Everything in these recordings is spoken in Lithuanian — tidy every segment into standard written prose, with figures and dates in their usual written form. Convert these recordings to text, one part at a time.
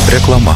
Reklama.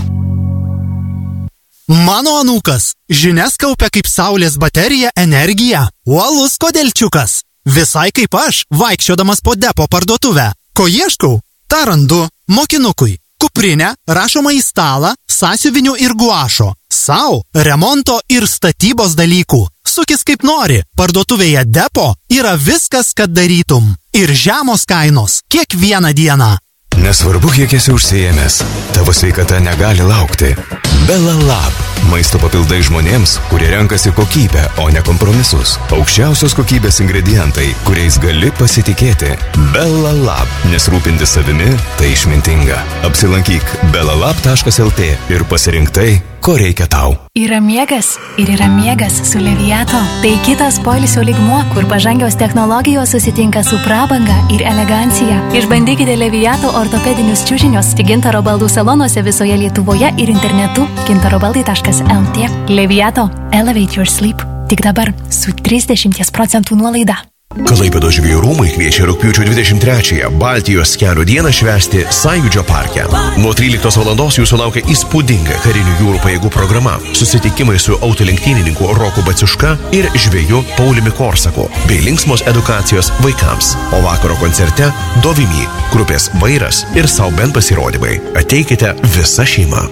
Mano anūkas žinias kaupia kaip saulės baterija energiją. Uolus kodėlčiukas. Visai kaip aš, vaikščiodamas po depo parduotuvę. Ko ieškau? Ta randu. Mokinukui. Kuprinę, rašomą į stalą, sąsiuvinių ir guašo. Sau, remonto ir statybos dalykų. Sukis kaip nori. Parduotuvėje depo yra viskas, kad darytum. Ir žemos kainos. Kiekvieną dieną. Nesvarbu, kiek esi užsiėmęs, tavo sveikata negali laukti. Bella Lab. Maisto papildai žmonėms, kurie renkasi kokybę, o ne kompromisus. Aukščiausios kokybės ingredientai, kuriais gali pasitikėti. Bella Lab. Nes rūpintis savimi tai išmintinga. Apsilankyk bellalab.lt ir pasirink tai, ko reikia tau. Yra miegas ir yra miegas su Leviato. Tai kitas poilsio lygmuo, kur pažangios technologijos susitinka su prabanga ir elegancija. Išbandykite Leviato ortopedinius čiužinius Gintaro baldų salonuose visoje Lietuvoje ir internetu gintarobaldai.lt. Leviato. Elevate your sleep. Tik dabar su 30% nuolaida. Klaipėdos žvejų rūmai kviečia rugpjūčio 23-ąją Baltijos kelio dieną švęsti Sąjūdžio parke. Nuo 13 valandos jūsų laukia įspūdinga karinių jūrų pajėgų programa, susitikimai su autolenktynininku Roku Baciuška ir žveju Pauliumi Korsaku, bei linksmos edukacijos vaikams. O vakaro koncerte Dovimy, grupės Vairas ir Sauben pasirodymai. Ateikite visa šeima.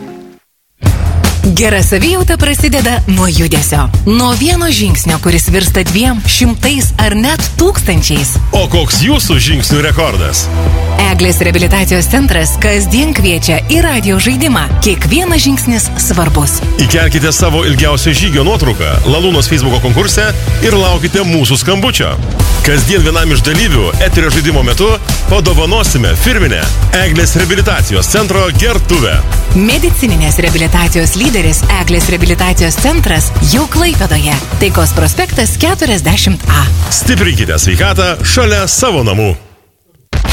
Gera savijauta prasideda nuo judesio. Nuo vieno žingsnio, kuris virsta 200 ar net 1000. O koks jūsų žingsnių rekordas? Eglės reabilitacijos centras kasdien kviečia į radijo žaidimą. Kiekvienas žingsnis svarbus. Įkelkite savo ilgiausio žygio nuotrauką Lalūnos Facebooko konkurse ir laukite mūsų skambučio. Kasdien vienam iš dalyvių eterio žaidimo metu padovanosime firminę Eglės reabilitacijos centro gertuvę. Medicininės reabilitacijos lyderis Eglės reabilitacijos centras jau Klaipėdoje. Taikos prospektas 40A. Stiprinkite sveikatą šalia savo namų.